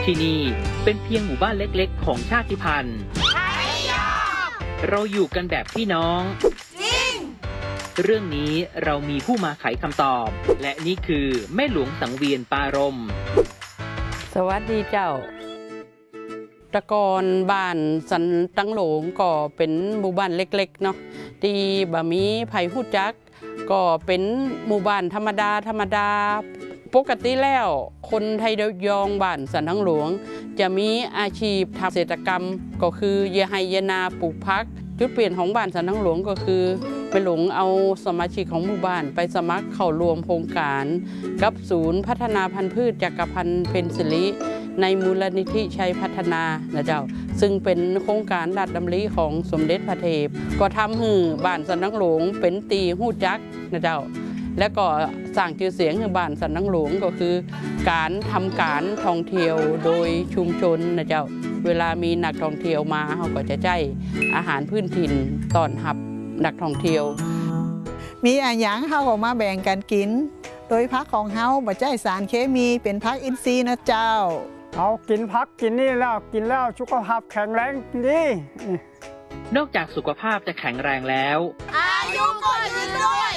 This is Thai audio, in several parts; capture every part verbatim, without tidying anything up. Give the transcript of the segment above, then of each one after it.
ที่นี่เป็นเพียงหมู่บ้านเล็กๆของชาติพันธุ์เราอยู่กันแบบพี่น้องจริงเรื่องนี้เรามีผู้มาไขคำตอบและนี่คือแม่หลวงสังเวียนปารมสวัสดีเจ้าตะกอนบ้านสันตังหลงก็เป็นหมู่บ้านเล็กๆเนาะที่บะมีไผ่หู้จักก็เป็นหมู่บ้านธรรมดาธรรมดาปกติแล้วคนไทยยองบ้านสันตังหลวงจะมีอาชีพทำเกษตรกรรมก็คือเยไฮเยนาปลูกพักจุดเปลี่ยนของบ้านสันตังหลวงก็คือไปหลงเอาสมาชิกของหมู่บ้านไปสมัครเข้ารวมโครงการกับศูนย์พัฒนาพันธุ์พืชจักรพันธ์เพ็ญศิริในมูลนิธิชัยพัฒนานะเจ้าซึ่งเป็นโครงการรัฐดำริของสมเด็จพระเทพก็ทำให้บ้านสันตังหลวงเป็นตีหู้จักนะเจ้าและก็สร้างชื่อเสียงให้บ้านสันตังหลวงก็คือการทำการท่องเที่ยวโดยชุมชนนะเจ้าเวลามีนักท่องเที่ยวมาเขาก็จะใช้อาหารพื้นถิ่นต้อนรับนักท่องเที่ยวมีอาหารเขาก็มาแบ่งกันกินโดยพักของเขาบ่ใช้สารเคมีเป็นพักอินทรีย์นะเจ้าเอากินพักกินนี่แล้วกินแล้วสุขภาพแข็งแรงดีนอกจากสุขภาพจะแข็งแรงแล้วอายุก็ยืนด้วย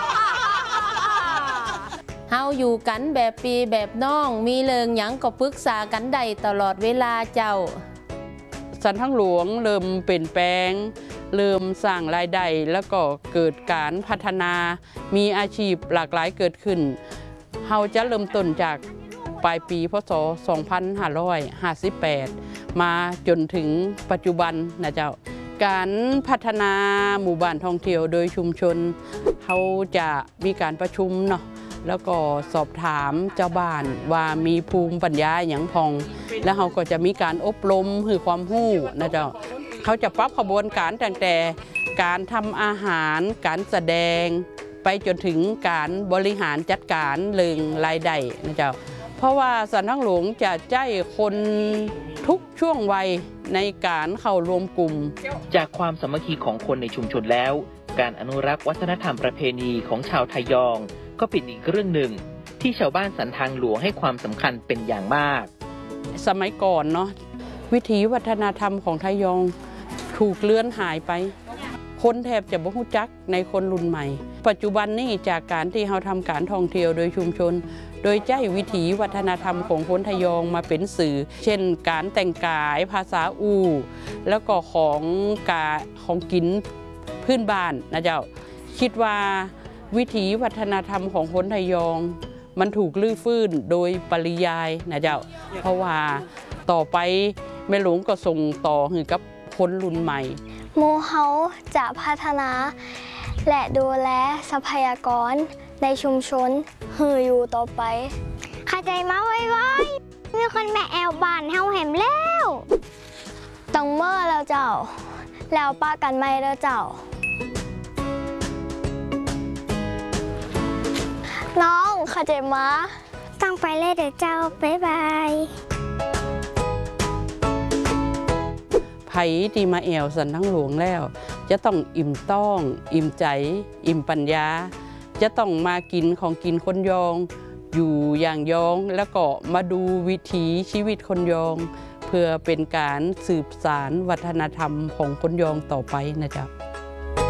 เฮาอยู่กันแบบปีแบบน้องมีเริงหยังก็ปรึกษากันได้ตลอดเวลาเจ้าสันตังหลวงเริ่มเปลี่ยนแปลงเริ่มสร้างรายได้แล้วก็เกิดการพัฒนามีอาชีพหลากหลายเกิดขึ้นเฮาจะเริ่มต้นจากปลายปีพศสองพันห้าร้อยห้าสิบแปดมาจนถึงปัจจุบันนะเจ้าการพัฒนาหมู่บ้านท่องเที่ยวโดยชุมชนเขาจะมีการประชุมเนาะแล้วก็สอบถามเจ้าบ้านว่ามีภูมิปัญญาอย่างพองแล้วเขาก็จะมีการอบรมให้ความรู้นะเจ้าเขาจะปรับขบวนการตั้งแต่การทำอาหารการแสดงไปจนถึงการบริหารจัดการเรื่องรายได้นะเจ้าเพราะว่าสันตังหลวงจะใจคนทุกช่วงวัยในการเข้ารวมกลุ่มจากความสามัคคีของคนในชุมชนแล้วการอนุรักษ์วัฒนธรรมประเพณีของชาวไทยยองก็เป็นอีกเรื่องหนึ่งที่ชาวบ้านสันทางหลวงให้ความสำคัญเป็นอย่างมากสมัยก่อนเนาะวิถีวัฒนธรรมของไทยยองถูกเลือนหายไปคนแทบจะบ่รู้จักในคนรุ่นใหม่ปัจจุบันนี้จากการที่เราทำการท่องเที่ยวโดยชุมชนโดยใจวิถีวัฒนธรรมของคนไทยยองมาเป็นสื่อเช่นการแต่งกายภาษาอู่แล้วก็ของกาของกินพื้นบ้านนะเจ้าคิดว่าวิถีวัฒนธรรมของคนไทยยองมันถูกลื้อฟื้นโดยปริยายนะเจ้าเพราะว่าต่อไปแม่หลวงก็ส่งต่อให้กับคนรุ่นใหม่หมู่เฮาจะพัฒนาและดูแลทรัพยากรในชุมชนหืออยู่ต่อไปเข้าใจมาไว้ๆมีคนแม่แอวบ้านเฮาแหมแล้วต้องเมื่อแล้วเจ้าแล้วป้ากันไม่แล้วเจ้าน้องเข้าใจมาต้องไปเลยเดี๋ยวเจ้าบ๊ายบายไผ่ที่มาแอวสันตังหลวงแล้วจะต้องอิ่มต้องอิ่มใจอิ่มปัญญาจะต้องมากินของกินคนยองอยู่อย่างยองแล้วก็มาดูวิถีชีวิตคนยองเพื่อเป็นการสืบสานวัฒนธรรมของคนยองต่อไปนะจ๊ะ